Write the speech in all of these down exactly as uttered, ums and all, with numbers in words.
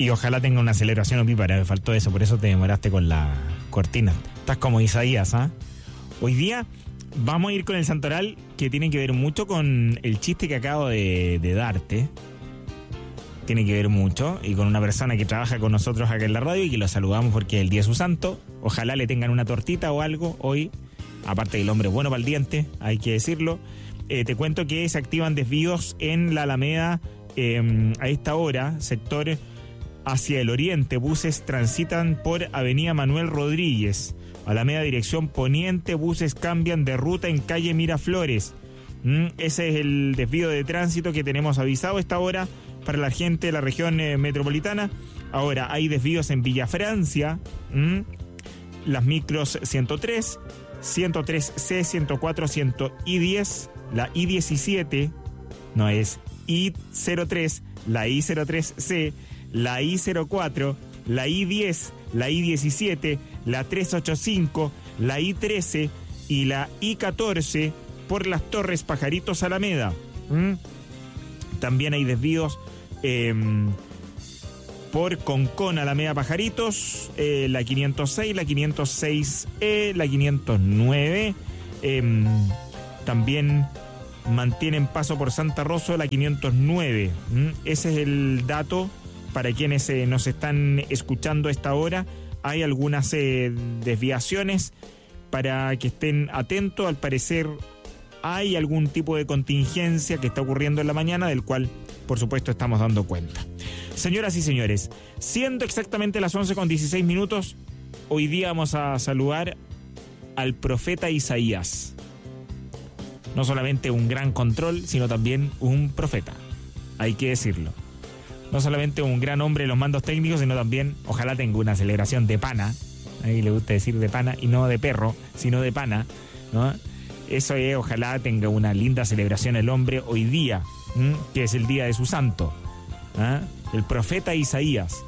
Y ojalá tenga una aceleración opípara, me faltó eso, por eso te demoraste con la cortina. Estás como Isaías, ¿ah? ¿eh? Hoy día vamos a ir con el santoral, que tiene que ver mucho con el chiste que acabo de, de darte. Tiene que ver mucho, y con una persona que trabaja con nosotros acá en la radio y que lo saludamos porque es el día de su santo. Ojalá le tengan una tortita o algo hoy, aparte del hombre bueno para el diente, hay que decirlo. Eh, te cuento que se activan desvíos en la Alameda eh, a esta hora, sector hacia el oriente. Buses transitan por Avenida Manuel Rodríguez. Alameda dirección poniente, buses cambian de ruta en calle Miraflores. Mm, ese es el desvío de tránsito que tenemos avisado a esta hora para la gente de la región eh, metropolitana. Ahora hay desvíos en Villa Francia, mm, las micros ciento tres, ciento tres C, ciento cuatro, cien I diez, la I diecisiete, no es I cero tres, la I cero tres C, la I cero cuatro, la I diez, la I diecisiete, la trescientos ochenta y cinco, la I trece y la I catorce por las Torres Pajaritos Alameda. ¿Mm? También hay desvíos eh, por Concón Alameda Pajaritos, eh, la quinientos seis, la quinientos seis E, la quinientos nueve. Eh, también mantienen paso por Santa Rosa la quinientos nueve. ¿Mm? Ese es el dato para quienes eh, nos están escuchando a esta hora. Hay algunas eh, desviaciones para que estén atentos. Al parecer hay algún tipo de contingencia que está ocurriendo en la mañana, del cual, por supuesto, estamos dando cuenta. Señoras y señores, siendo exactamente las once con dieciséis minutos, hoy día vamos a saludar al profeta Isaías. No solamente un gran control, sino también un profeta. Hay que decirlo. No solamente un gran hombre de los mandos técnicos, sino también, ojalá tenga una celebración de pana. A mí le gusta decir de pana, y no de perro, sino de pana, ¿no? Eso es, ojalá tenga una linda celebración el hombre hoy día, ¿m? que es el día de su santo, ¿eh? El profeta Isaías.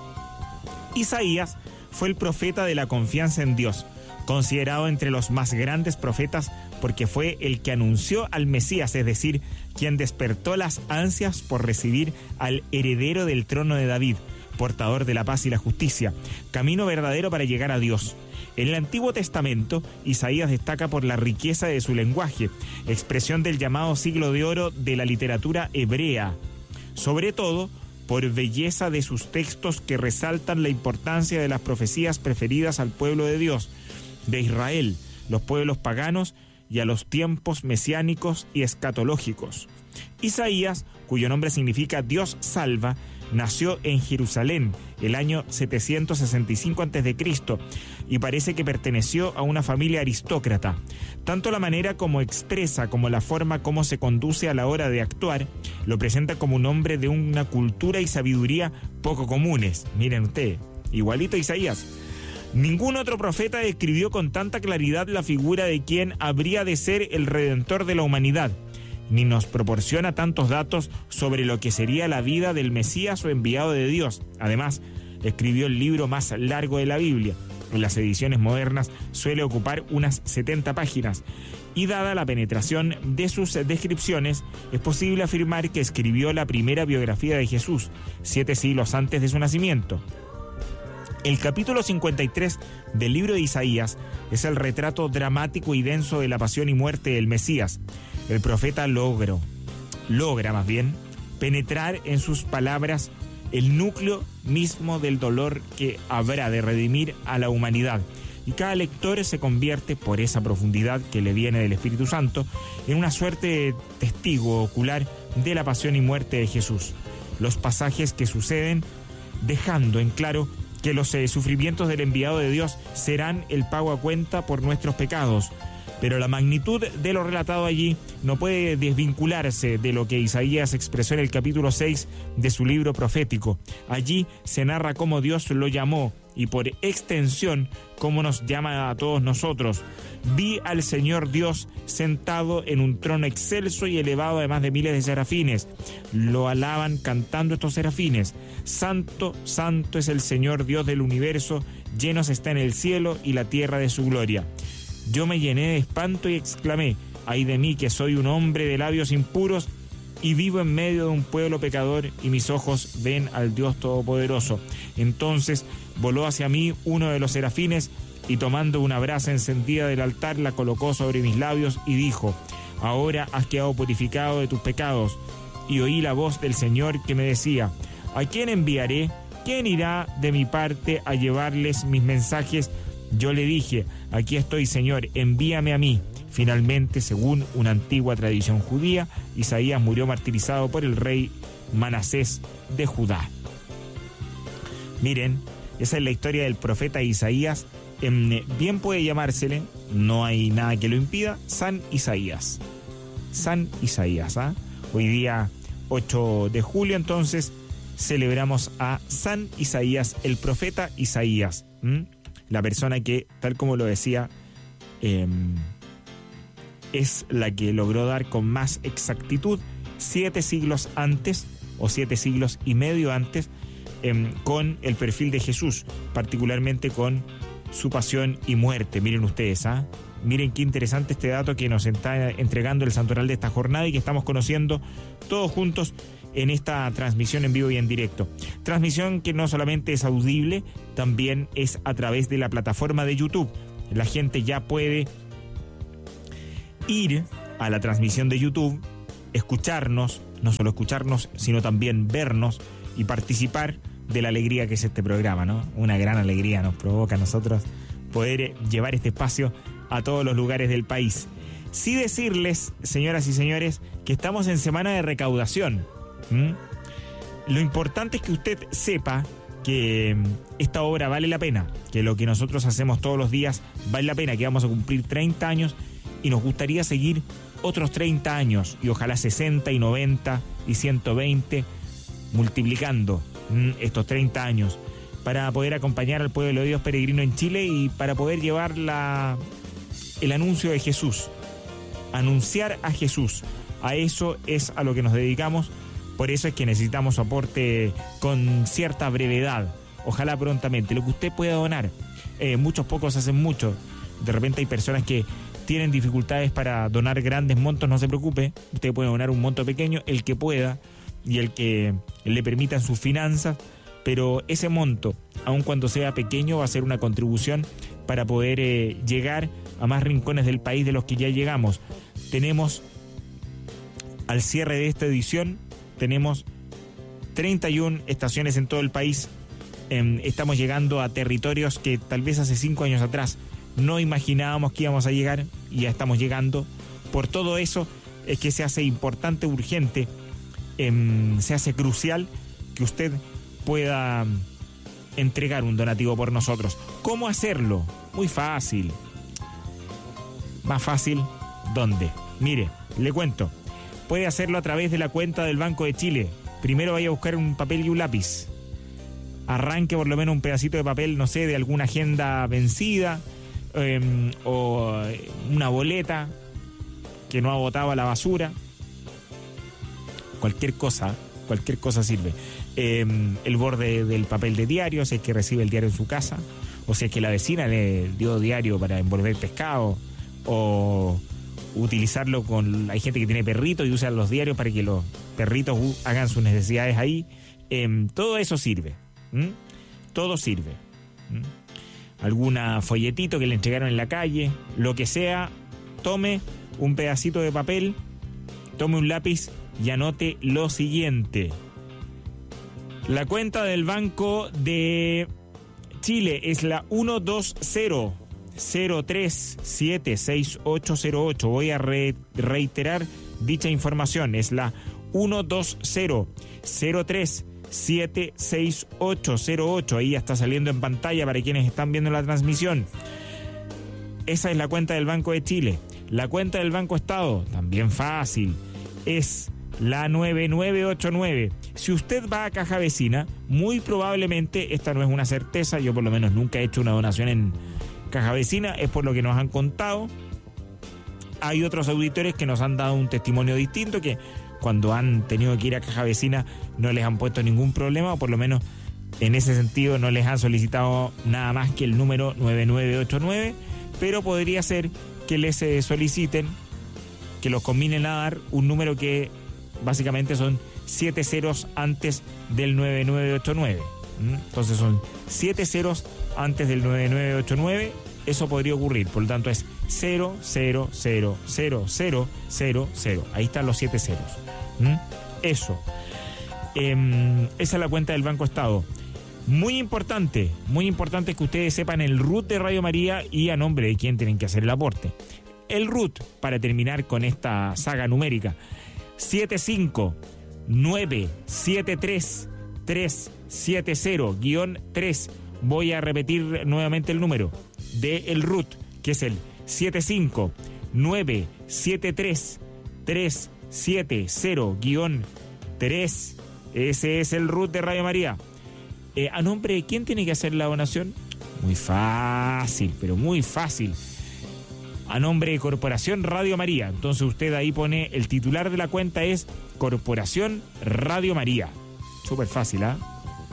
Isaías fue el profeta de la confianza en Dios, considerado entre los más grandes profetas porque fue el que anunció al Mesías, es decir, quien despertó las ansias por recibir al heredero del trono de David, portador de la paz y la justicia, camino verdadero para llegar a Dios. En el Antiguo Testamento, Isaías destaca por la riqueza de su lenguaje, expresión del llamado siglo de oro de la literatura hebrea, sobre todo por belleza de sus textos que resaltan la importancia de las profecías preferidas al pueblo de Dios, de Israel, los pueblos paganos y a los tiempos mesiánicos y escatológicos. Isaías, cuyo nombre significa Dios salva, nació en Jerusalén el año setecientos sesenta y cinco antes de Cristo y parece que perteneció a una familia aristócrata. Tanto la manera como expresa como la forma como se conduce a la hora de actuar lo presenta como un hombre de una cultura y sabiduría poco comunes. Miren ustedes, igualito a Isaías. Ningún otro profeta describió con tanta claridad la figura de quien habría de ser el redentor de la humanidad, ni nos proporciona tantos datos sobre lo que sería la vida del Mesías o enviado de Dios. Además, escribió el libro más largo de la Biblia. En las ediciones modernas suele ocupar unas setenta páginas, y dada la penetración de sus descripciones, es posible afirmar que escribió la primera biografía de Jesús, siete siglos antes de su nacimiento. El capítulo cincuenta y tres del libro de Isaías es el retrato dramático y denso de la pasión y muerte del Mesías. El profeta logró, logra más bien, penetrar en sus palabras el núcleo mismo del dolor que habrá de redimir a la humanidad. Y cada lector se convierte, por esa profundidad que le viene del Espíritu Santo, en una suerte de testigo ocular de la pasión y muerte de Jesús. Los pasajes que suceden dejando en claro que los eh, sufrimientos del enviado de Dios serán el pago a cuenta por nuestros pecados. Pero la magnitud de lo relatado allí no puede desvincularse de lo que Isaías expresó en el capítulo seis de su libro profético. Allí se narra cómo Dios lo llamó y por extensión cómo nos llama a todos nosotros. Vi al Señor Dios sentado en un trono excelso y elevado además de miles de serafines. Lo alaban cantando estos serafines. Santo, santo es el Señor Dios del universo, llenos está en el cielo y la tierra de su gloria. Yo me llené de espanto y exclamé: ay de mí que soy un hombre de labios impuros y vivo en medio de un pueblo pecador y mis ojos ven al Dios Todopoderoso. Entonces voló hacia mí uno de los serafines y tomando una brasa encendida del altar la colocó sobre mis labios y dijo: ahora has quedado purificado de tus pecados. Y oí la voz del Señor que me decía: ¿a quién enviaré? ¿Quién irá de mi parte a llevarles mis mensajes? Yo le dije: aquí estoy, Señor, envíame a mí. Finalmente, según una antigua tradición judía, Isaías murió martirizado por el rey Manasés de Judá. Miren, esa es la historia del profeta Isaías. Eh, bien puede llamársele, no hay nada que lo impida, San Isaías. San Isaías, ¿ah? Hoy día ocho de julio, entonces, celebramos a San Isaías, el profeta Isaías. ¿Mm? La persona que, tal como lo decía, eh, es la que logró dar con más exactitud siete siglos antes, o siete siglos y medio antes, eh, con el perfil de Jesús, particularmente con su pasión y muerte. Miren ustedes, ¿ah? ¿eh? Miren qué interesante este dato que nos está entregando el santoral de esta jornada y que estamos conociendo todos juntos en esta transmisión en vivo y en directo. Transmisión que no solamente es audible, también es a través de la plataforma de YouTube. La gente ya puede ir a la transmisión de YouTube, escucharnos, no solo escucharnos, sino también vernos y participar de la alegría que es este programa, ¿no? Una gran alegría nos provoca a nosotros poder llevar este espacio a todos los lugares del país. Sí decirles, señoras y señores, que estamos en semana de recaudación. ¿Mm? Lo importante es que usted sepa que esta obra vale la pena, que lo que nosotros hacemos todos los días vale la pena, que vamos a cumplir treinta años y nos gustaría seguir otros treinta años y ojalá sesenta y noventa y ciento veinte, multiplicando ¿m? estos treinta años para poder acompañar al pueblo de Dios peregrino en Chile y para poder llevar la, el anuncio de Jesús, anunciar a Jesús. A eso es a lo que nos dedicamos. Por eso es que necesitamos su aporte con cierta brevedad, ojalá prontamente, lo que usted pueda donar. Eh, muchos pocos hacen mucho. De repente hay personas que tienen dificultades para donar grandes montos, no se preocupe, usted puede donar un monto pequeño, el que pueda y el que le permitan sus finanzas, pero ese monto, aun cuando sea pequeño, va a ser una contribución para poder eh, llegar a más rincones del país de los que ya llegamos. Tenemos, al cierre de esta edición, tenemos treinta y una estaciones en todo el país. Eh, estamos llegando a territorios que tal vez hace cinco años atrás no imaginábamos que íbamos a llegar y ya estamos llegando. Por todo eso es que se hace importante, urgente, eh, se hace crucial que usted pueda entregar un donativo por nosotros. ¿Cómo hacerlo? Muy fácil. Más fácil, ¿dónde? Mire, le cuento. Puede hacerlo a través de la cuenta del Banco de Chile. Primero vaya a buscar un papel y un lápiz. Arranque por lo menos un pedacito de papel, no sé, de alguna agenda vencida eh, o una boleta que no ha botado a la basura. Cualquier cosa, cualquier cosa sirve. Eh, el borde del papel de diario, si es que recibe el diario en su casa, o si es que la vecina le dio diario para envolver pescado, o utilizarlo con... Hay gente que tiene perritos y usa los diarios para que los perritos hagan sus necesidades ahí. Eh, todo eso sirve. ¿Mm? Todo sirve. ¿Mm? Alguna folletito que le entregaron en la calle, lo que sea, tome un pedacito de papel, tome un lápiz y anote lo siguiente. La cuenta del Banco de Chile es la uno dos cero cero tres siete seis ocho cero ocho. Voy a re- reiterar dicha información. Es la uno dos cero cero tres siete seis ocho cero ocho. Ahí ya está saliendo en pantalla para quienes están viendo la transmisión. Esa es la cuenta del Banco de Chile. La cuenta del Banco Estado, también fácil, es la nueve nueve ocho nueve. Si usted va a Caja Vecina, muy probablemente, esta no es una certeza, yo por lo menos nunca he hecho una donación en Caja Vecina, es por lo que nos han contado. Hay otros auditores que nos han dado un testimonio distinto, que cuando han tenido que ir a Caja Vecina no les han puesto ningún problema, o por lo menos en ese sentido no les han solicitado nada más que el número nueve nueve ocho nueve, pero podría ser que les soliciten que los combinen a dar un número que básicamente son siete ceros antes del nueve nueve ocho nueve. Entonces son siete ceros antes del nueve nueve ocho nueve. Eso podría ocurrir, por lo tanto es cero cero cero cero cero cero cero. Ahí están los siete ceros. ¿Mm? Eso. Eh, esa es la cuenta del Banco Estado. Muy importante, muy importante que ustedes sepan el R U T de Radio María y a nombre de quién tienen que hacer el aporte. El R U T, para terminar con esta saga numérica, siete cinco nueve siete tres tres siete cero tres. Voy a repetir nuevamente el número del R U T, que es el siete cinco nueve siete tres tres siete cero tres. Ese es el R U T de Radio María. Eh, ¿A nombre de quién tiene que hacer la donación? Muy fácil, pero muy fácil. A nombre de Corporación Radio María. Entonces usted ahí pone, el titular de la cuenta es Corporación Radio María. Súper fácil, ¿ah?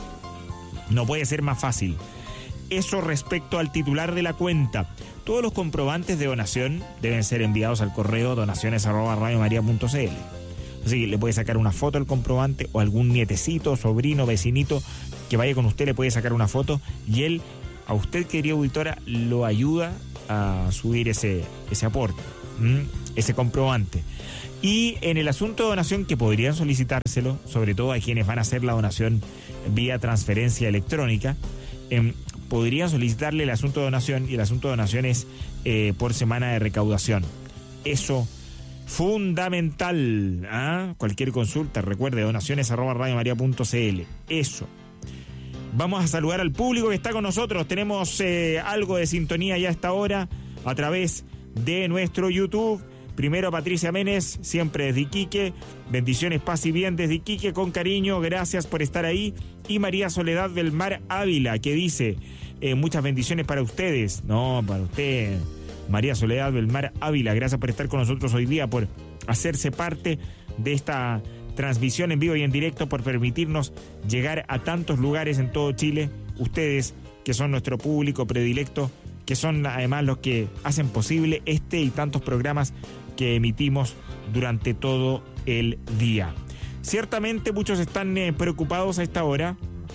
¿eh? No puede ser más fácil. Eso respecto al titular de la cuenta. Todos los comprobantes de donación deben ser enviados al correo donaciones arroba radiomaria punto c l. Así que le puede sacar una foto al comprobante, o algún nietecito, sobrino, vecinito que vaya con usted le puede sacar una foto y él, a usted, querida auditora, lo ayuda a subir ese, ese aporte, ¿m? ese comprobante. Y en el asunto de donación, que podrían solicitárselo, sobre todo a quienes van a hacer la donación vía transferencia electrónica, eh, podrían solicitarle el asunto de donación, y el asunto de donación es eh, por semana de recaudación. Eso, fundamental. ¿Ah? Cualquier consulta, recuerde, donaciones arroba radiomaria punto c l. Eso. Vamos a saludar al público que está con nosotros. Tenemos eh, algo de sintonía ya a esta hora a través de nuestro YouTube. Primero Patricia Menes, siempre desde Iquique. Bendiciones, paz y bien desde Iquique, con cariño. Gracias por estar ahí. Y María Soledad del Mar Ávila, que dice, eh, muchas bendiciones para ustedes. No, para usted, María Soledad del Mar Ávila. Gracias por estar con nosotros hoy día, por hacerse parte de esta transmisión en vivo y en directo, por permitirnos llegar a tantos lugares en todo Chile. Ustedes, que son nuestro público predilecto, que son además los que hacen posible este y tantos programas que emitimos durante todo el día. Ciertamente muchos están eh, preocupados a esta hora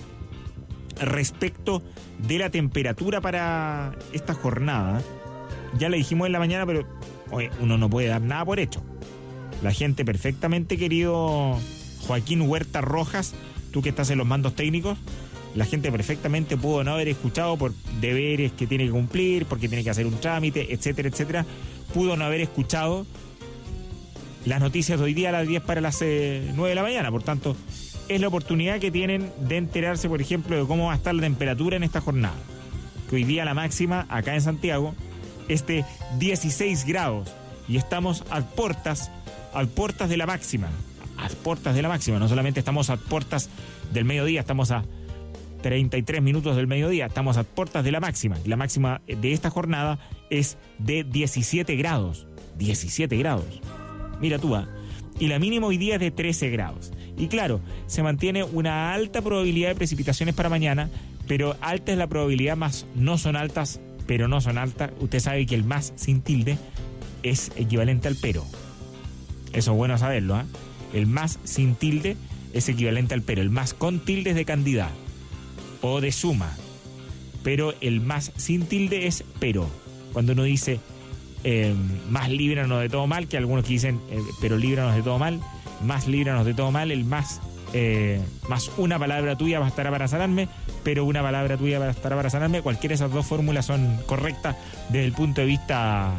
respecto de la temperatura para esta jornada. Ya le dijimos en la mañana, pero oye, uno no puede dar nada por hecho. La gente perfectamente, querido Joaquín Huerta Rojas, tú que estás en los mandos técnicos, la gente perfectamente pudo no haber escuchado por deberes que tiene que cumplir, porque tiene que hacer un trámite, etcétera, etcétera. Pudo no haber escuchado las noticias de hoy día a las diez para las eh, nueve de la mañana. Por tanto, es la oportunidad que tienen de enterarse, por ejemplo, de cómo va a estar la temperatura en esta jornada. Que hoy día la máxima, acá en Santiago, es de dieciséis grados. Y estamos a puertas, a puertas de la máxima. A puertas de la máxima. No solamente estamos a puertas del mediodía, estamos a treinta y tres minutos del mediodía. Estamos a puertas de la máxima. La máxima de esta jornada es de diecisiete grados. diecisiete grados. Mira tú, ¿eh? Y la mínima hoy día es de trece grados. Y claro, se mantiene una alta probabilidad de precipitaciones para mañana, pero alta es la probabilidad, más no son altas, pero no son altas. Usted sabe que el más sin tilde es equivalente al pero. Eso es bueno saberlo, ¿eh? El más sin tilde es equivalente al pero. El más con tilde es de cantidad o de suma, pero el más sin tilde es pero. Cuando uno dice eh, más líbranos de todo mal, que algunos que dicen eh, pero líbranos de todo mal, más líbranos de todo mal, el más eh, más una palabra tuya bastará para sanarme, pero una palabra tuya bastará para sanarme. Cualquiera de esas dos fórmulas son correctas desde el punto de vista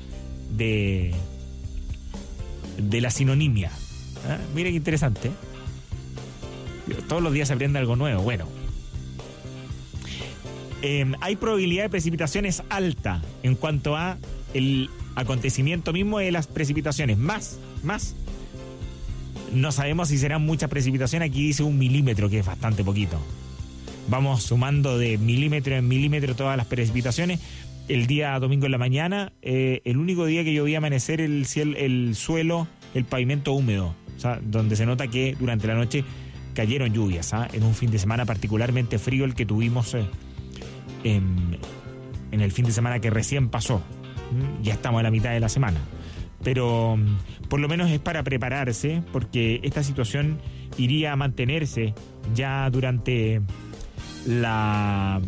de de la sinonimia. ¿Eh? Mire qué interesante, ¿eh? Todos los días se aprende algo nuevo. Bueno, Eh, hay probabilidad de precipitaciones alta en cuanto a el acontecimiento mismo de las precipitaciones. Más, más. No sabemos si serán muchas precipitaciones. Aquí dice un milímetro, que es bastante poquito. Vamos sumando de milímetro en milímetro todas las precipitaciones. El día domingo en la mañana, eh, el único día que yo vi amanecer el cielo, el suelo, el pavimento húmedo. O sea, donde se nota que durante la noche cayeron lluvias, ¿ah? En un fin de semana particularmente frío el que tuvimos eh, En, en el fin de semana que recién pasó. Ya estamos a la mitad de la semana. pero por lo menos es para prepararse, porque esta situación iría a mantenerse ya durante la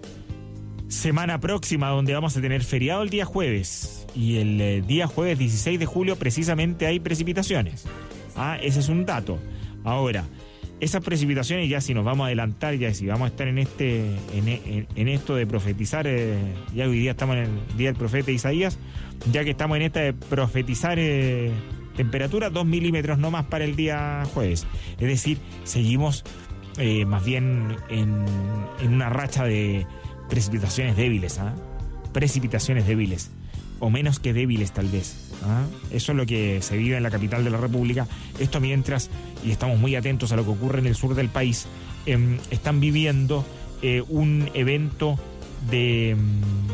semana próxima, donde vamos a tener feriado el día jueves, y el eh, día jueves dieciséis de julio precisamente hay precipitaciones. Ah, ese es un dato. Ahora, esas precipitaciones, ya si nos vamos a adelantar, ya si vamos a estar en este en, en, en esto de profetizar, eh, ya hoy día estamos en el día del profeta Isaías, ya que estamos en esta de profetizar eh, temperatura, dos milímetros no más para el día jueves. Es decir, seguimos eh, más bien en, en una racha de precipitaciones débiles, ¿ah? Precipitaciones débiles, o menos que débiles tal vez. ¿Ah? Eso es lo que se vive en la capital de la República. Esto mientras, y estamos muy atentos a lo que ocurre en el sur del país, eh, están viviendo eh, un evento de um,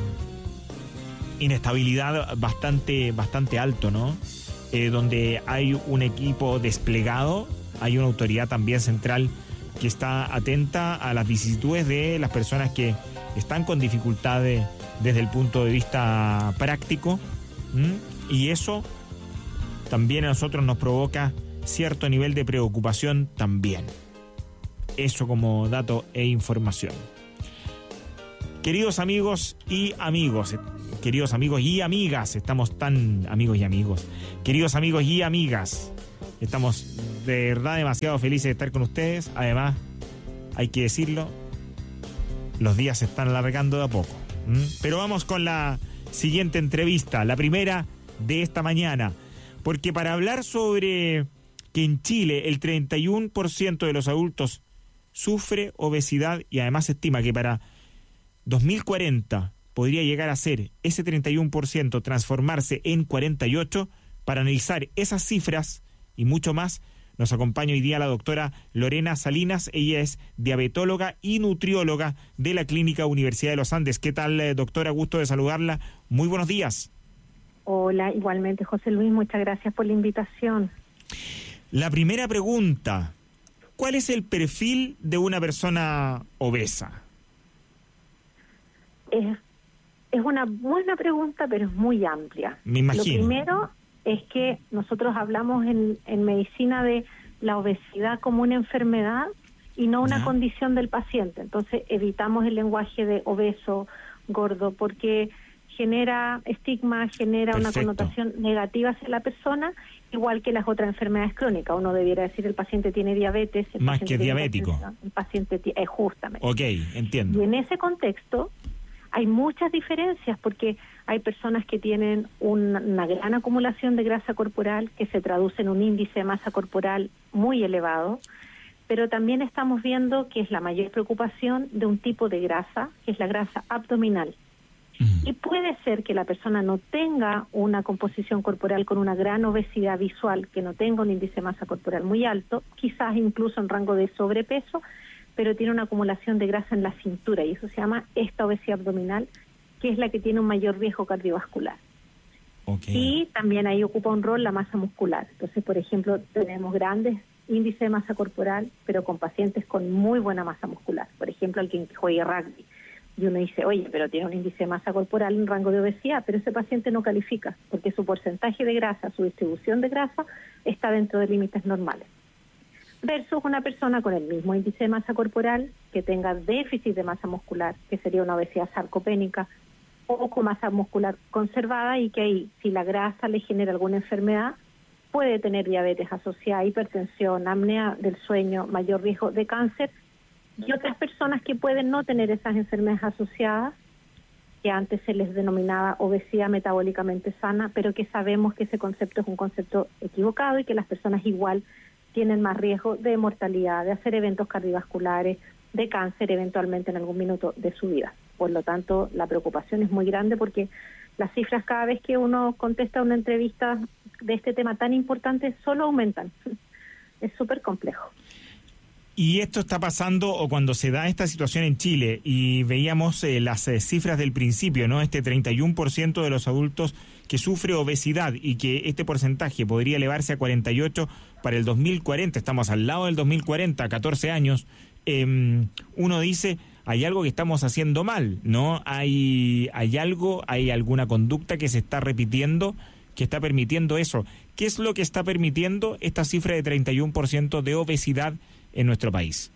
inestabilidad bastante, bastante alto, ¿no? Eh, donde hay un equipo desplegado, hay una autoridad también central que está atenta a las vicisitudes de las personas que están con dificultades desde el punto de vista práctico. ¿Mm? Y eso también a nosotros nos provoca cierto nivel de preocupación también. Eso como dato e información. Queridos amigos y amigos, queridos amigos y amigas, estamos tan amigos y amigos, queridos amigos y amigas, estamos de verdad demasiado felices de estar con ustedes. Además, hay que decirlo, los días se están alargando de a poco. ¿Mm? Pero vamos con la siguiente entrevista, la primera de esta mañana, porque para hablar sobre que en Chile el treinta y uno por ciento de los adultos sufre obesidad, y además se estima que para dos mil cuarenta podría llegar a ser ese treinta y uno por ciento transformarse en cuarenta y ocho por ciento, para analizar esas cifras y mucho más, nos acompaña hoy día la doctora Lorena Salinas. Ella es diabetóloga y nutrióloga de la Clínica Universidad de los Andes. ¿Qué tal, doctora? Gusto de saludarla. Muy buenos días. Hola, igualmente, José Luis, muchas gracias por la invitación. La primera pregunta, ¿cuál es el perfil de una persona obesa? Es, es una buena pregunta, pero es muy amplia. Me imagino. Lo primero es que nosotros hablamos en, en medicina de la obesidad como una enfermedad y no una ¿Ya? condición del paciente. Entonces evitamos el lenguaje de obeso, gordo, porque genera estigma, genera Perfecto. una connotación negativa hacia la persona, igual que las otras enfermedades crónicas. Uno debiera decir el paciente tiene diabetes. El Más que diabético. El paciente tiene, eh, justamente. Ok, entiendo. Y en ese contexto hay muchas diferencias, porque hay personas que tienen una, una gran acumulación de grasa corporal que se traduce en un índice de masa corporal muy elevado, pero también estamos viendo que es la mayor preocupación de un tipo de grasa, que es la grasa abdominal. Y puede ser que la persona no tenga una composición corporal con una gran obesidad visual, que no tenga un índice de masa corporal muy alto, quizás incluso en rango de sobrepeso, pero tiene una acumulación de grasa en la cintura, y eso se llama esta obesidad abdominal, que es la que tiene un mayor riesgo cardiovascular. Okay. Y también ahí ocupa un rol la masa muscular. Entonces, por ejemplo, tenemos grandes índices de masa corporal, pero con pacientes con muy buena masa muscular. Por ejemplo, alguien que juegue rugby. Y uno dice, oye, pero tiene un índice de masa corporal en rango de obesidad, pero ese paciente no califica, porque su porcentaje de grasa, su distribución de grasa, está dentro de límites normales. Versus una persona con el mismo índice de masa corporal, que tenga déficit de masa muscular, que sería una obesidad sarcopénica, o con masa muscular conservada, y que ahí, si la grasa le genera alguna enfermedad, puede tener diabetes asociada, hipertensión, apnea del sueño, mayor riesgo de cáncer, y otras personas que pueden no tener esas enfermedades asociadas, que antes se les denominaba obesidad metabólicamente sana, pero que sabemos que ese concepto es un concepto equivocado y que las personas igual tienen más riesgo de mortalidad, de hacer eventos cardiovasculares, de cáncer eventualmente en algún minuto de su vida. Por lo tanto, la preocupación es muy grande, porque las cifras cada vez que uno contesta una entrevista de este tema tan importante solo aumentan. Es súper complejo. Y esto está pasando, o cuando se da esta situación en Chile, y veíamos eh, las eh, cifras del principio, ¿no? Este treinta y uno por ciento de los adultos que sufre obesidad, y que este porcentaje podría elevarse a cuarenta y ocho para el dos mil cuarenta, estamos al lado del dos mil cuarenta, catorce años, eh, uno dice, hay algo que estamos haciendo mal, ¿no? Hay, hay algo, hay alguna conducta que se está repitiendo que está permitiendo eso. ¿Qué es lo que está permitiendo esta cifra de treinta y uno por ciento de obesidad en nuestro país?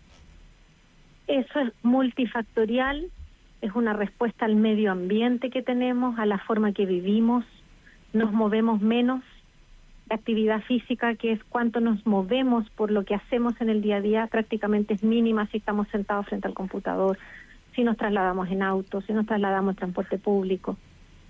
Eso es multifactorial, es una respuesta al medio ambiente que tenemos, a la forma que vivimos, nos movemos menos, la actividad física, que es cuánto nos movemos por lo que hacemos en el día a día, prácticamente es mínima si estamos sentados frente al computador, si nos trasladamos en auto, si nos trasladamos en transporte público.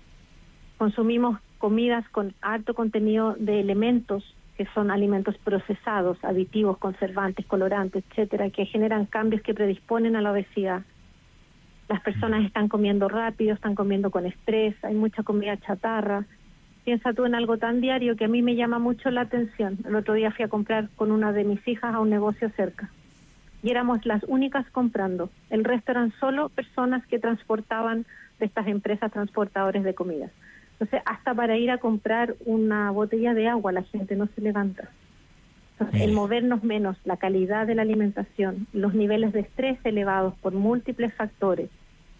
Consumimos comidas con alto contenido de elementos, que son alimentos procesados, aditivos, conservantes, colorantes, etcétera, que generan cambios que predisponen a la obesidad. Las personas están comiendo rápido, están comiendo con estrés, hay mucha comida chatarra. Piensa tú en algo tan diario que a mí me llama mucho la atención. El otro día fui a comprar con una de mis hijas a un negocio cerca y éramos las únicas comprando. El resto eran solo personas que transportaban de estas empresas transportadores de comida. Entonces, hasta para ir a comprar una botella de agua la gente no se levanta. Entonces, el movernos menos, la calidad de la alimentación, los niveles de estrés elevados por múltiples factores,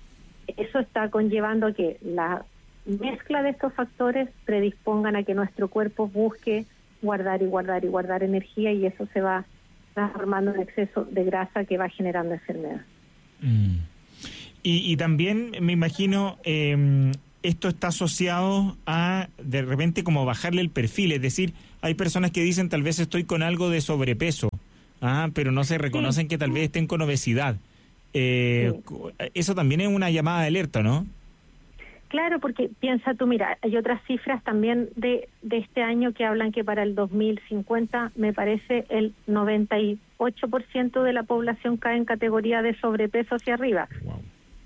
eso está conllevando a que la mezcla de estos factores predispongan a que nuestro cuerpo busque guardar y guardar y guardar energía, y eso se va transformando en exceso de grasa que va generando enfermedad. Mm. Y, y también me imagino eh, esto está asociado a de repente como bajarle el perfil, es decir, hay personas que dicen tal vez estoy con algo de sobrepeso, ah, pero no se reconocen sí. que tal vez estén con obesidad. Eh, sí. Eso también es una llamada de alerta, ¿no? Claro, porque piensa tú, mira, hay otras cifras también de, de este año que hablan que para el dos mil cincuenta, me parece, el noventa y ocho por ciento de la población cae en categoría de sobrepeso hacia arriba. Wow.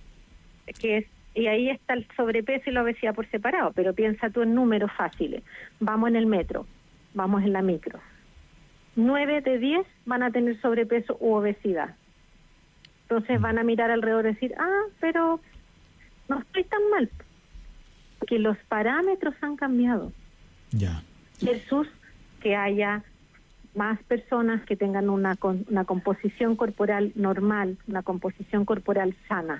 Que es, y ahí está el sobrepeso y la obesidad por separado, pero piensa tú en números fáciles. Vamos en el metro, vamos en la micro. Nueve de diez van a tener sobrepeso u obesidad. Entonces van a mirar alrededor y decir, ah, pero no estoy tan mal. Que los parámetros han cambiado. Ya. Versus que haya más personas que tengan una, una composición corporal normal, una composición corporal sana.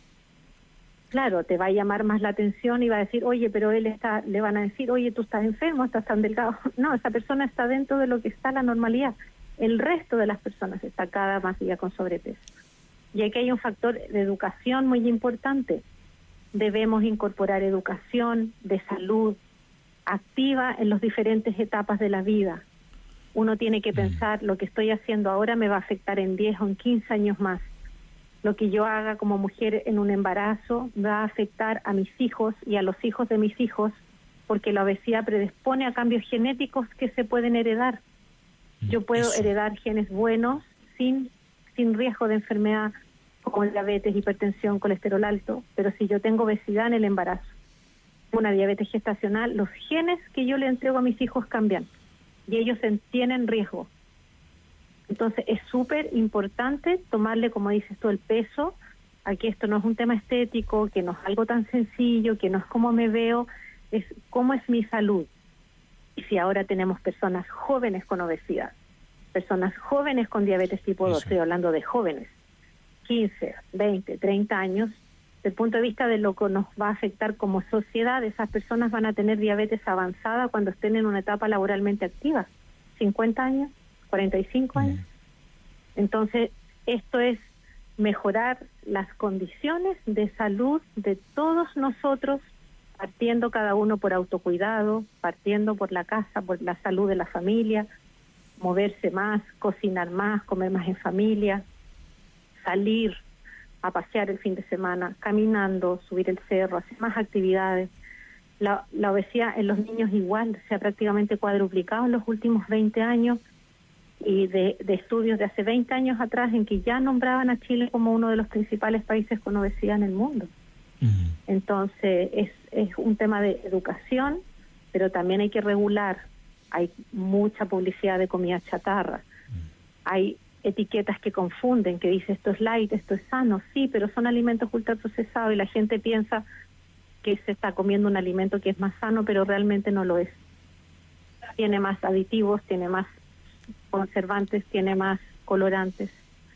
Claro, te va a llamar más la atención y va a decir, oye, pero él está, le van a decir, oye, tú estás enfermo, estás tan delgado. No, esa persona está dentro de lo que está la normalidad. El resto de las personas está cada más día con sobrepeso. Y aquí hay un factor de educación muy importante. Debemos incorporar educación de salud activa en las diferentes etapas de la vida. Uno tiene que pensar, lo que estoy haciendo ahora me va a afectar en diez o en quince años más. Lo que yo haga como mujer en un embarazo va a afectar a mis hijos y a los hijos de mis hijos, porque la obesidad predispone a cambios genéticos que se pueden heredar. Yo puedo Eso. heredar genes buenos sin, sin riesgo de enfermedad, como diabetes, hipertensión, colesterol alto, pero si yo tengo obesidad en el embarazo, una diabetes gestacional, los genes que yo le entrego a mis hijos cambian y ellos tienen riesgo. Entonces es súper importante tomarle, como dices tú, el peso a que esto no es un tema estético, que no es algo tan sencillo, que no es cómo me veo, es cómo es mi salud. Y si ahora tenemos personas jóvenes con obesidad, personas jóvenes con diabetes tipo dos, estoy hablando de jóvenes, quince, veinte, treinta años, desde el punto de vista de lo que nos va a afectar como sociedad, esas personas van a tener diabetes avanzada cuando estén en una etapa laboralmente activa, cincuenta años, cuarenta y cinco años. Entonces, esto es mejorar las condiciones de salud de todos nosotros, partiendo cada uno por autocuidado, partiendo por la casa, por la salud de la familia, moverse más, cocinar más, comer más en familia, salir a pasear el fin de semana, caminando, subir el cerro, hacer más actividades. La, la obesidad en los niños igual se ha prácticamente cuadruplicado en los últimos veinte años, y de, de estudios de hace veinte años atrás en que ya nombraban a Chile como uno de los principales países con obesidad en el mundo. Uh-huh. Entonces es, es un tema de educación, pero también hay que regular. Hay mucha publicidad de comida chatarra. Uh-huh. Hay etiquetas que confunden, que dice esto es light, esto es sano, sí, pero son alimentos ultraprocesados y la gente piensa que se está comiendo un alimento que es más sano, pero realmente no lo es. Tiene más aditivos, tiene más conservantes, tiene más colorantes.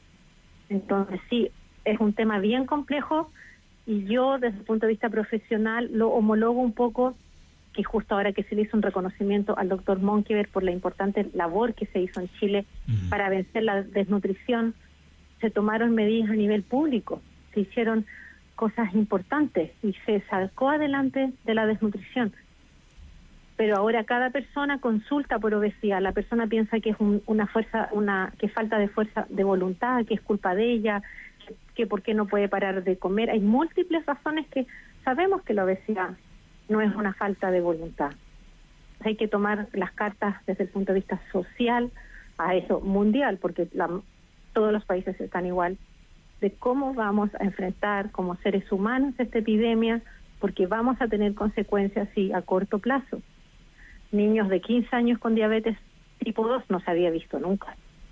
Entonces sí, es un tema bien complejo y yo desde el punto de vista profesional lo homologo un poco y justo ahora que se le hizo un reconocimiento al doctor Monkever por la importante labor que se hizo en Chile uh-huh. para vencer la desnutrición, se tomaron medidas a nivel público, se hicieron cosas importantes y se sacó adelante de la desnutrición. Pero ahora cada persona consulta por obesidad, la persona piensa que es un, una fuerza, una que falta de fuerza de voluntad, que es culpa de ella, que, que por qué no puede parar de comer. Hay múltiples razones que sabemos que la obesidad no es una falta de voluntad. Hay que tomar las cartas desde el punto de vista social, a eso mundial, porque la, todos los países están igual, de cómo vamos a enfrentar como seres humanos esta epidemia, porque vamos a tener consecuencias sí, a corto plazo. Niños de quince años con diabetes tipo dos no se había visto nunca.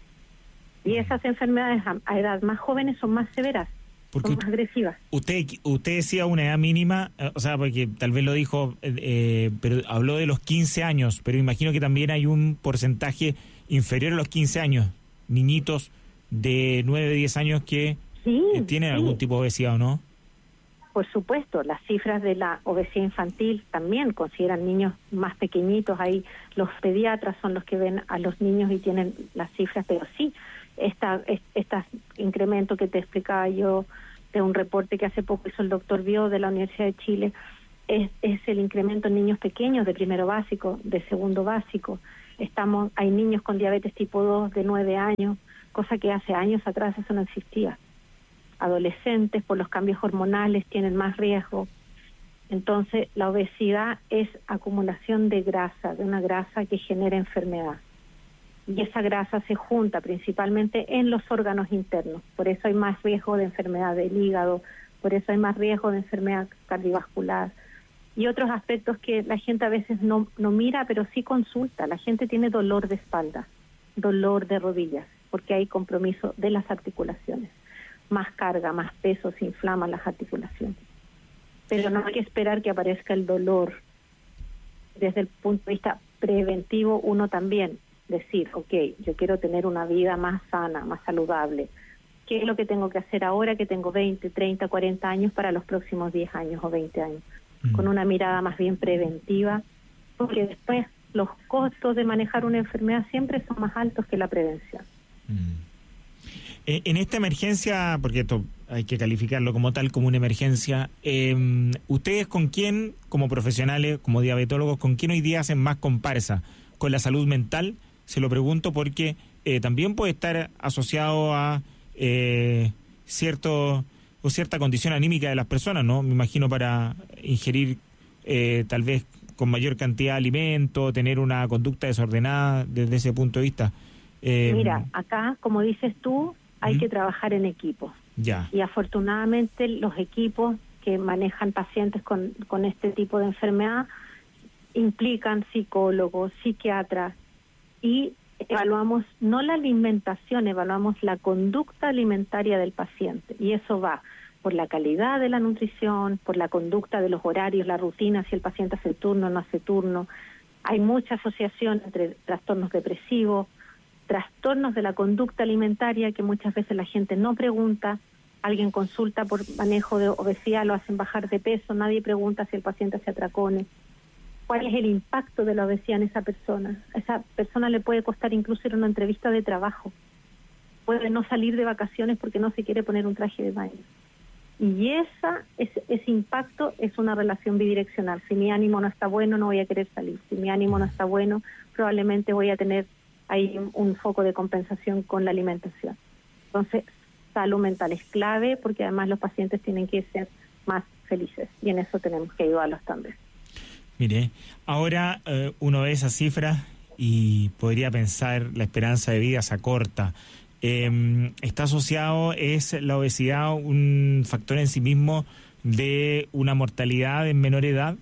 Y esas enfermedades a, a edad más jóvenes son más severas, porque son más agresivas. Usted usted decía una edad mínima, o sea, porque tal vez lo dijo, eh, pero habló de los quince años, pero imagino que también hay un porcentaje inferior a los quince años, niñitos de nueve, diez años que sí, eh, tienen sí. algún tipo de obesidad, ¿o no? Por supuesto, las cifras de la obesidad infantil también consideran niños más pequeñitos. Ahí los pediatras son los que ven a los niños y tienen las cifras, pero sí, esta, este incremento que te explicaba yo de un reporte que hace poco hizo el doctor Bio de la Universidad de Chile, es, es el incremento en niños pequeños de primero básico, de segundo básico. Estamos, hay niños con diabetes tipo dos de nueve años, cosa que hace años atrás eso no existía. Adolescentes por los cambios hormonales tienen más riesgo. Entonces la obesidad es acumulación de grasa, de una grasa que genera enfermedad, y esa grasa se junta principalmente en los órganos internos, por eso hay más riesgo de enfermedad del hígado, por eso hay más riesgo de enfermedad cardiovascular y otros aspectos que la gente a veces no, no mira, pero sí consulta. La gente tiene dolor de espalda, dolor de rodillas, porque hay compromiso de las articulaciones. Más carga, más peso, se inflaman las articulaciones. Pero no hay que esperar que aparezca el dolor. Desde el punto de vista preventivo, uno también decir, ok, yo quiero tener una vida más sana, más saludable. ¿Qué es lo que tengo que hacer ahora que tengo veinte, treinta, cuarenta años para los próximos diez años o veinte años? Mm. Con una mirada más bien preventiva, porque después los costos de manejar una enfermedad siempre son más altos que la prevención. Mm. En esta emergencia, porque esto hay que calificarlo como tal, como una emergencia, eh, ¿ustedes con quién, como profesionales, como diabetólogos, con quién hoy día hacen más comparsa? ¿Con la salud mental? Se lo pregunto porque eh, también puede estar asociado a eh, cierto o cierta condición anímica de las personas, ¿no? Me imagino para ingerir eh, tal vez con mayor cantidad de alimento, tener una conducta desordenada desde ese punto de vista. Eh, Mira, acá, como dices tú, hay ¿Mm? que trabajar en equipo. Ya. Y afortunadamente los equipos que manejan pacientes con, con este tipo de enfermedad implican psicólogos, psiquiatras, y evaluamos no la alimentación, evaluamos la conducta alimentaria del paciente. Y eso va por la calidad de la nutrición, por la conducta de los horarios, la rutina, si el paciente hace turno o no hace turno. Hay mucha asociación entre trastornos depresivos, trastornos de la conducta alimentaria que muchas veces la gente no pregunta. Alguien consulta por manejo de obesidad, lo hacen bajar de peso, nadie pregunta si el paciente hace atracones. ¿Cuál es el impacto de la obesidad en esa persona? A esa persona le puede costar incluso ir a una entrevista de trabajo. Puede no salir de vacaciones porque no se quiere poner un traje de baño. Y esa, ese, ese impacto es una relación bidireccional. Si mi ánimo no está bueno, no voy a querer salir. Si mi ánimo no está bueno, probablemente voy a tener ahí un, un foco de compensación con la alimentación. Entonces, salud mental es clave porque además los pacientes tienen que ser más felices y en eso tenemos que ayudarlos también. Mire, ahora eh, uno ve esas cifras y podría pensar la esperanza de vida se acorta. Eh, ¿Está asociado, es la obesidad un factor en sí mismo de una mortalidad en menor edad?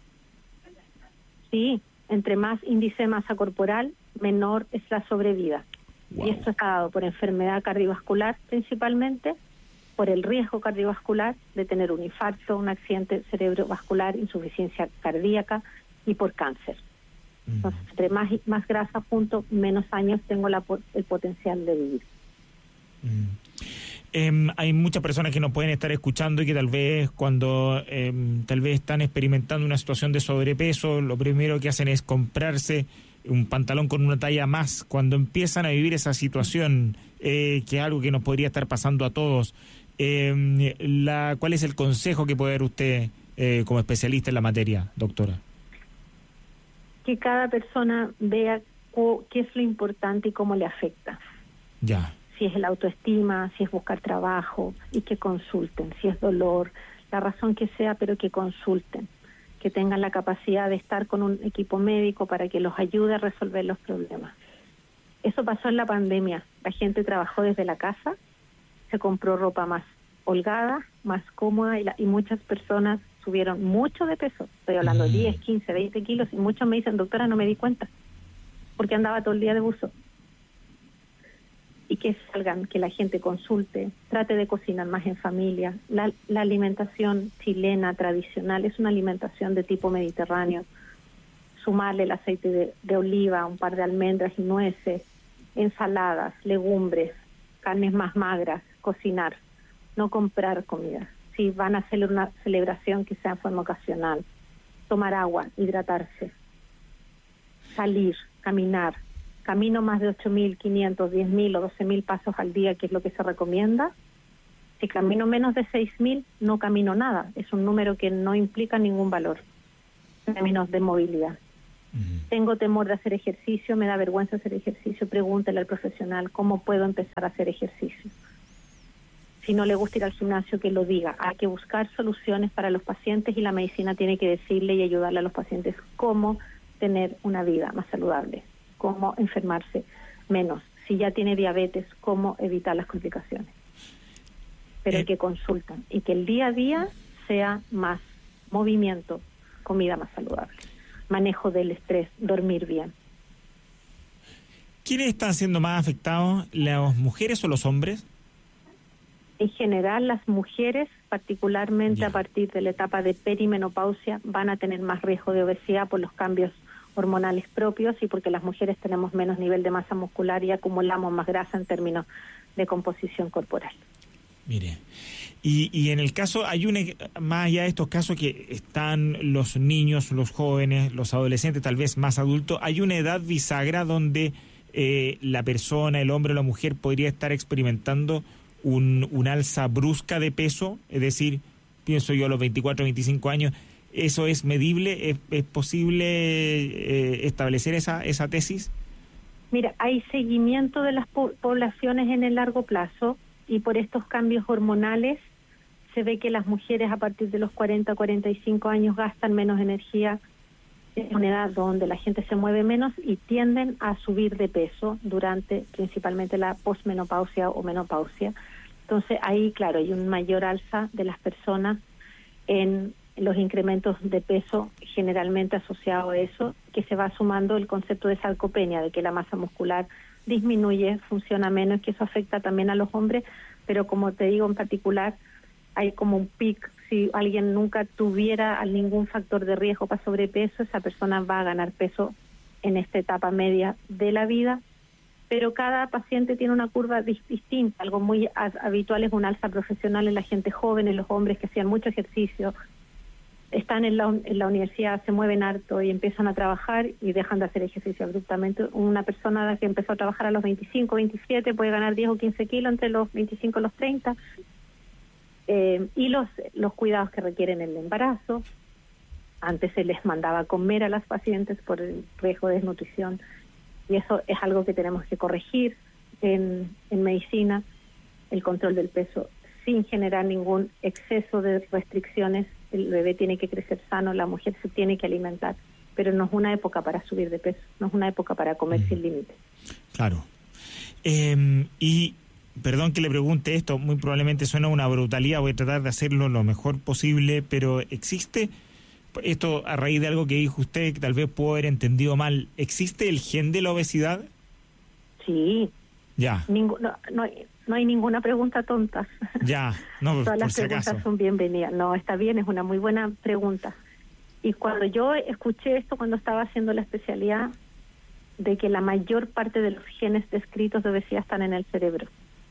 Sí, entre más índice de masa corporal, menor es la sobrevida. Wow. Y esto está dado por enfermedad cardiovascular principalmente, por el riesgo cardiovascular de tener un infarto, un accidente cerebrovascular, insuficiencia cardíaca y por cáncer. Mm. Entonces, entre más, más grasa junto, menos años tengo la, el potencial de vivir. Mm. Eh, hay muchas personas que nos pueden estar escuchando y que tal vez cuando eh, tal vez están experimentando una situación de sobrepeso, lo primero que hacen es comprarse un pantalón con una talla más. Cuando empiezan a vivir esa situación, eh, que es algo que nos podría estar pasando a todos, eh, la, ¿cuál es el consejo que puede dar usted eh, como especialista en la materia, doctora? Que cada persona vea qué es lo importante y cómo le afecta. Ya. Si es el autoestima, si es buscar trabajo, y que consulten, si es dolor, la razón que sea, pero que consulten, que tengan la capacidad de estar con un equipo médico para que los ayude a resolver los problemas. Eso pasó en la pandemia, la gente trabajó desde la casa, se compró ropa más holgada, más cómoda, y, la, y muchas personas subieron mucho de peso, estoy hablando de diez, quince, veinte kilos, y muchos me dicen, doctora, no me di cuenta, porque andaba todo el día de buzo. Y que salgan, que la gente consulte, trate de cocinar más en familia. La, la alimentación chilena tradicional es una alimentación de tipo mediterráneo. Sumarle el aceite de, de oliva, un par de almendras y nueces, ensaladas, legumbres, carnes más magras, cocinar, no comprar comida. Si van a hacer una celebración que sea en forma ocasional, tomar agua, hidratarse, salir, caminar. Camino más de ocho mil quinientos, diez mil o doce mil pasos al día, que es lo que se recomienda. Si camino menos de seis mil, no camino nada. Es un número que no implica ningún valor en términos de movilidad. Uh-huh. Tengo temor de hacer ejercicio, me da vergüenza hacer ejercicio, pregúntele al profesional cómo puedo empezar a hacer ejercicio. Si no le gusta ir al gimnasio, que lo diga. Hay que buscar soluciones para los pacientes y la medicina tiene que decirle y ayudarle a los pacientes cómo tener una vida más saludable, cómo enfermarse menos. Si ya tiene diabetes, cómo evitar las complicaciones. Pero eh. que consultan y que el día a día sea más movimiento, comida más saludable, manejo del estrés, dormir bien. ¿Quiénes están siendo más afectados, las mujeres o los hombres? En general, las mujeres, particularmente ya. a partir de la etapa de perimenopausia, van a tener más riesgo de obesidad por los cambios hormonales propios y porque las mujeres tenemos menos nivel de masa muscular y acumulamos más grasa en términos de composición corporal. Mire, y, y en el caso, hay una, más allá de estos casos que están los niños, los jóvenes, los adolescentes, tal vez más adultos, hay una edad bisagra donde eh, la persona, el hombre o la mujer podría estar experimentando un, un alza brusca de peso, es decir, pienso yo a los veinticuatro, veinticinco años. ¿Eso es medible? ¿Es, es posible eh, establecer esa, esa tesis? Mira, hay seguimiento de las po- poblaciones en el largo plazo y por estos cambios hormonales se ve que las mujeres a partir de los cuarenta, cuarenta y cinco años gastan menos energía, en una edad donde la gente se mueve menos y tienden a subir de peso durante principalmente la posmenopausia o menopausia. Entonces ahí, claro, hay un mayor alza de las personas en los incrementos de peso generalmente asociado a eso, que se va sumando el concepto de sarcopenia, de que la masa muscular disminuye, funciona menos, que eso afecta también a los hombres, pero como te digo en particular, hay como un pic. Si alguien nunca tuviera ningún factor de riesgo para sobrepeso, esa persona va a ganar peso en esta etapa media de la vida, pero cada paciente tiene una curva distinta. Algo muy habitual es un alza profesional en la gente joven, en los hombres que hacían mucho ejercicio, están en la, en la universidad, se mueven harto y empiezan a trabajar y dejan de hacer ejercicio abruptamente. Una persona que empezó a trabajar a los veinticinco, veintisiete puede ganar diez o quince kilos entre los veinticinco y los treinta. Eh, y los, los cuidados que requieren el embarazo. Antes se les mandaba comer a las pacientes por el riesgo de desnutrición y eso es algo que tenemos que corregir en, en medicina, el control del peso sin generar ningún exceso de restricciones. El bebé tiene que crecer sano, la mujer se tiene que alimentar, pero no es una época para subir de peso, no es una época para comer mm. sin límite. Claro. Eh, y perdón que le pregunte esto, muy probablemente suena una brutalidad, voy a tratar de hacerlo lo mejor posible, pero ¿existe, esto a raíz de algo que dijo usted, que tal vez puedo haber entendido mal, ¿existe el gen de la obesidad? Sí. Ya. Ningú, no, no, hay, no hay ninguna pregunta tonta. Ya, no, Todas por las si preguntas acaso. son bienvenidas. No, está bien, es una muy buena pregunta. Y cuando yo escuché esto, cuando estaba haciendo la especialidad, de que la mayor parte de los genes descritos de obesidad están en el cerebro.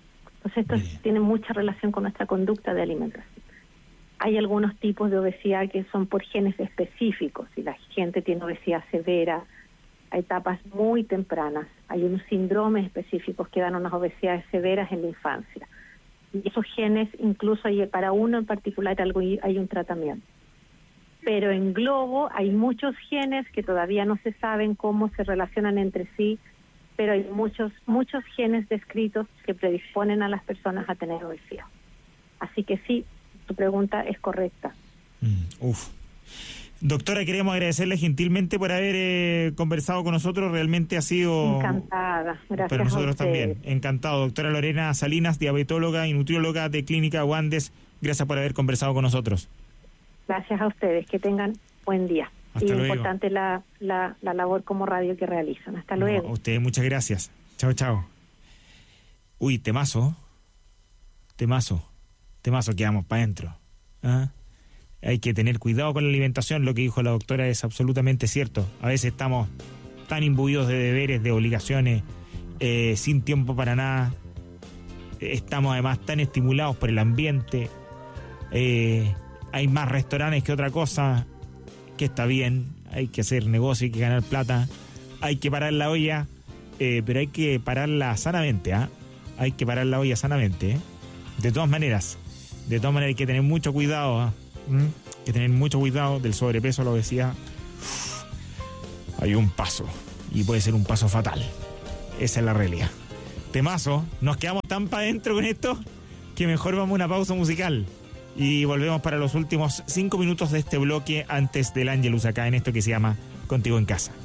Entonces esto Bien. tiene mucha relación con nuestra conducta de alimentación. Hay algunos tipos de obesidad que son por genes específicos. Si la gente tiene obesidad severa a etapas muy tempranas, hay unos síndromes específicos que dan unas obesidades severas en la infancia. Y esos genes, incluso hay, para uno en particular algo, hay un tratamiento. Pero en globo hay muchos genes que todavía no se saben cómo se relacionan entre sí, pero hay muchos muchos genes descritos que predisponen a las personas a tener obesidad. Así que sí, tu pregunta es correcta. Mm, uf. Doctora, queremos agradecerle gentilmente por haber eh, conversado con nosotros. Realmente ha sido... Encantada, gracias. Para nosotros a ustedes. también. Encantado. Doctora Lorena Salinas, diabetóloga y nutrióloga de Clínica Wandes. Gracias por haber conversado con nosotros. Gracias a ustedes. Que tengan buen día. Hasta y luego. importante la, la, la labor como radio que realizan. Hasta No, luego. a ustedes muchas gracias. Chao, chao. Uy, temazo. Temazo. Temazo, quedamos para adentro. ¿Ah? Hay que tener cuidado con la alimentación. Lo que dijo la doctora es absolutamente cierto. A veces estamos tan imbuidos de deberes, de obligaciones, eh, sin tiempo para nada. Estamos además tan estimulados por el ambiente. Eh, hay más restaurantes que otra cosa, que está bien. Hay que hacer negocio, hay que ganar plata. Hay que parar la olla, eh, pero hay que pararla sanamente. ¿eh? Hay que parar la olla sanamente. ¿eh? De todas maneras, de todas maneras hay que tener mucho cuidado. ¿eh? ¿Mm? Hay que tener mucho cuidado del sobrepeso, la obesidad. Uf, hay un paso, y puede ser un paso fatal. Esa es la realidad. Temazo, nos quedamos tan para adentro con esto que mejor vamos a una pausa musical y volvemos para los últimos cinco minutos de este bloque antes del Ángelus acá en esto que se llama Contigo en Casa.